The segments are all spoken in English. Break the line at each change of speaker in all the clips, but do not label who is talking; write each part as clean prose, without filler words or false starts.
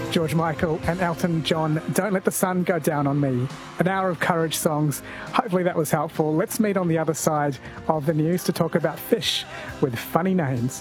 George Michael and Elton John, Don't Let the Sun Go Down on Me. An hour of courage songs. Hopefully that was helpful. Let's meet on the other side of the news to talk about fish with funny names.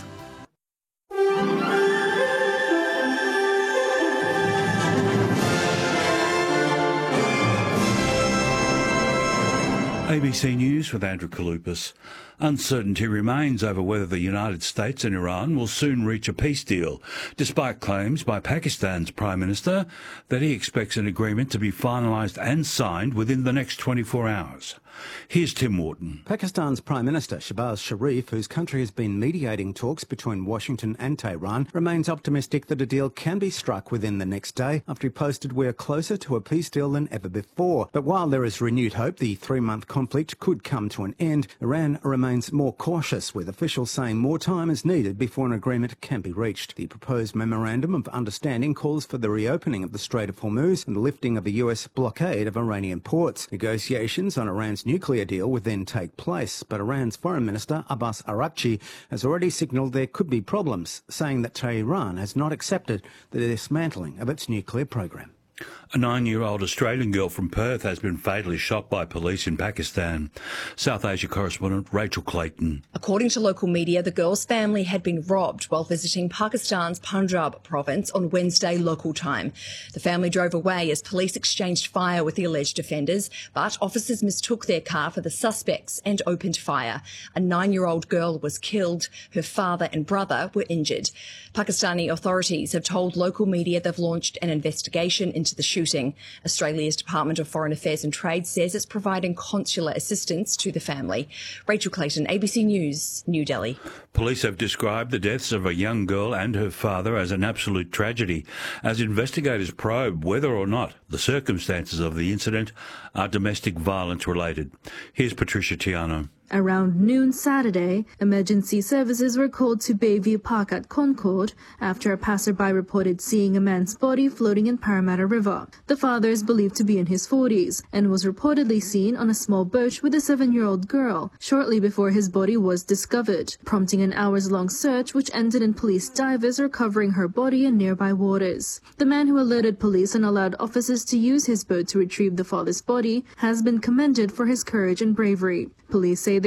ABC News with Andrew Kalupas. Uncertainty remains over whether the United States and Iran will soon reach a peace deal, despite claims by Pakistan's Prime Minister that he expects an agreement to be finalised and signed within the next 24 hours. Here's Tim Wharton.
Pakistan's Prime Minister Shehbaz Sharif, whose country has been mediating talks between Washington and Tehran, remains optimistic that a deal can be struck within the next day after he posted, "We are closer to a peace deal than ever before." But while there is renewed hope the three-month conflict could come to an end, Iran remains more cautious, with officials saying more time is needed before an agreement can be reached. The proposed Memorandum of Understanding calls for the reopening of the Strait of Hormuz and the lifting of the US blockade of Iranian ports. Negotiations on Iran's nuclear deal would then take place, but Iran's Foreign Minister Abbas Araghchi has already signalled there could be problems, saying that Tehran has not accepted the dismantling of its nuclear program.
A 9-year-old Australian girl from Perth has been fatally shot by police in Pakistan. South Asia correspondent Rachel Clayton.
According to local media, the girl's family had been robbed while visiting Pakistan's Punjab province on Wednesday local time. The family drove away as police exchanged fire with the alleged offenders, but officers mistook their car for the suspects and opened fire. A 9-year-old girl was killed. Her father and brother were injured. Pakistani authorities have told local media they've launched an investigation into the shooting. Australia's Department of Foreign Affairs and Trade says it's providing consular assistance to the family. Rachel Clayton, ABC News, New Delhi.
Police have described the deaths of a young girl and her father as an absolute tragedy, as investigators probe whether or not the circumstances of the incident are domestic violence related. Here's Patricia Tiano.
Around noon Saturday, emergency services were called to Bayview Park at Concord after a passerby reported seeing a man's body floating in Parramatta River. The father is believed to be in his 40s and was reportedly seen on a small boat with a 7-year-old girl shortly before his body was discovered, prompting an hours-long search which ended in police divers recovering her body in nearby waters. The man who alerted police and allowed officers to use his boat to retrieve the father's body has been commended for his courage and bravery. Police say